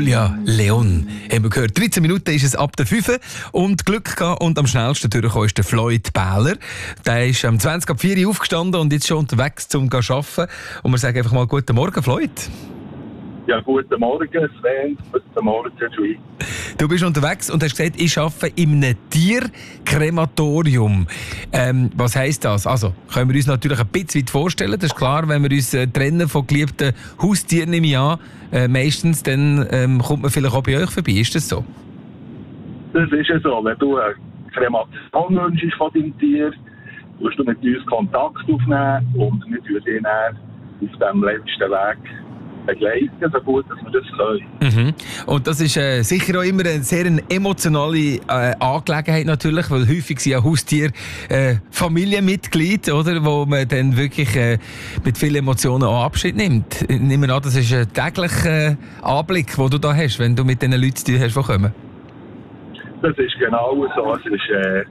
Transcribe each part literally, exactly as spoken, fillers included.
Julia Leon haben wir gehört. dreizehn Minuten ist es ab der fünf und Glück gehabt und am schnellsten durchgekommen ist der Floyd Bähler. Der ist am zwanzig ab vier aufgestanden und jetzt schon unterwegs zum Arbeiten. Und wir sagen einfach mal guten Morgen, Floyd. Ja, guten Morgen, Sven. Guten Morgen, Joey. Du bist unterwegs und hast gesagt, ich arbeite in einem Tierkrematorium. Ähm, was heisst das? Also, können wir uns natürlich ein bisschen weit vorstellen. Das ist klar, wenn wir uns äh, trennen von geliebten Haustieren im Jahr, äh, meistens, dann ähm, kommt man vielleicht auch bei euch vorbei. Ist das so? Das ist ja so. Wenn du eine Kremation wünschst von deinem Tier, musst du mit uns Kontakt aufnehmen und wir tun dich dann auf dem letzten Weg begleiten, so gut, dass wir das können. Mhm. Und das ist äh, sicher auch immer eine sehr emotionale äh, Angelegenheit natürlich, weil häufig sind ja Haustiere äh, Familienmitglieder, oder, wo man dann wirklich äh, mit vielen Emotionen auch Abschied nimmt. Ich nehme an, das ist ein täglicher äh, Anblick, den du da hast, wenn du mit den Leuten zu tun hast, die kommen. Das ist genau so. Es ist äh,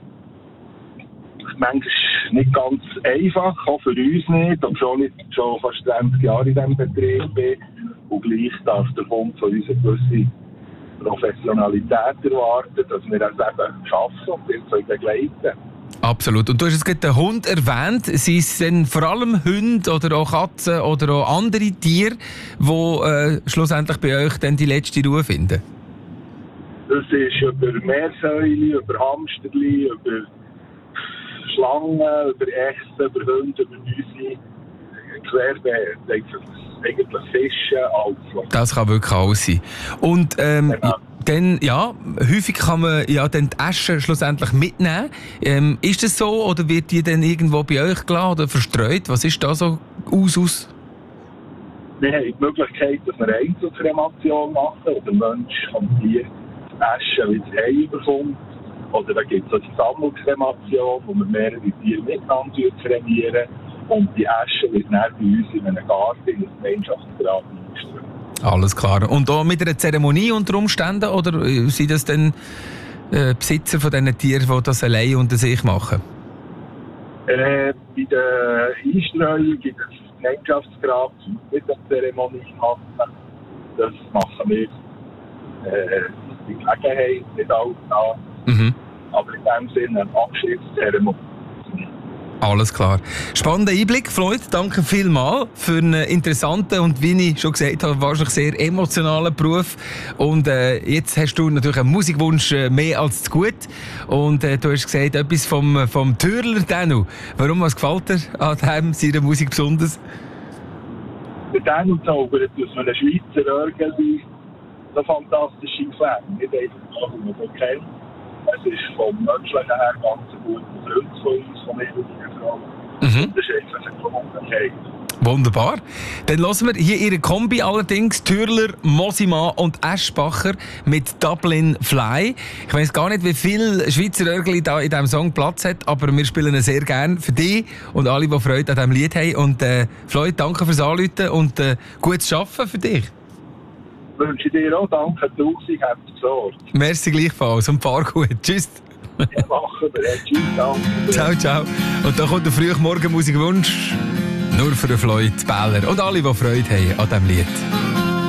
manchmal nicht ganz einfach, auch für uns nicht, obwohl ich schon fast zwanzig Jahre in diesem Betrieb bin. Und gleich darf der Kunde von uns eine gewisse Professionalität erwarten, dass wir das eben arbeiten und ihn begleiten. Absolut. Und du hast jetzt gerade den Hund erwähnt. Sind es denn vor allem Hunde oder auch Katzen oder auch andere Tiere, die äh, schlussendlich bei euch dann die letzte Ruhe finden? Das ist über Meersäule, über Hamsterli, über Schlangen, über Echsen, über Hunde, über Mäuse, querbeet, eigentlich Fische, alles. Das kann wirklich alles sein. Und ähm, genau. dann, ja, häufig kann man ja dann die Asche schlussendlich mitnehmen. Ähm, ist das so oder wird die dann irgendwo bei euch gelassen oder verstreut? Was ist da so aus? aus? Wir haben die Möglichkeit, dass wir eine Einzelkremation machen, oder der Mensch kann die Asche wieder heimbekommt. Oder da gibt es eine Sammelkremation, wo wir mehrere Tiere miteinander kremieren. Und die Asche wird dann bei uns in einem Garten, in einem Gemeinschaftsgrab eingestellt. Alles klar. Und auch mit einer Zeremonie unter Umständen? Oder sind das dann äh, Besitzer von diesen Tieren, die das allein unter sich machen? Äh, bei der Einstreuung gibt es ein Gemeinschaftsgrab mit der Zeremonie machen. Das machen wir äh, in Gelegenheit, nicht alles nach. Mhm. Aber in dem Sinne eine Abschiedszeremonie. Alles klar. Spannender Einblick, Floyd. Danke vielmals für einen interessanten und, wie ich schon gesagt habe, wahrscheinlich sehr emotionalen Beruf. Und äh, jetzt hast du natürlich einen Musikwunsch äh, mehr als zu gut. Und äh, du hast gesagt, etwas vom, vom Türler Danu. Warum, was gefällt dir an dem, seiner Musik besonders? Der Danu zaubert aus einem Schweizer irgendwie so fantastische Klänge. Nicht einfach, wie man so kennt. Es ist vom Menschlichen her ganz ein guter Freund von uns, von mir und meiner Frau. Mhm. Das ist einfach eine Gewohnheit. Wunderbar. Dann hören wir hier ihre Kombi allerdings, Türler, Mosima und Eschbacher mit Dublin Fly. Ich weiss gar nicht, wie viel Schweizer Örgli da in diesem Song Platz hat, aber wir spielen ihn sehr gerne für dich und alle, die Freude an diesem Lied haben. Und äh, Floyd, danke fürs Anrufen und äh, gutes Arbeiten für dich. Ich wünsche dir auch danke, du hast gesorgt. Merci gleichfalls und fahr gut. Tschüss. Ja, machen wir. Tschüss, danke. Ciao, ciao. Und da kommt der frühe Morgenmusikwunsch. Nur für den Floyd Bähler und alle, die Freude haben an diesem Lied.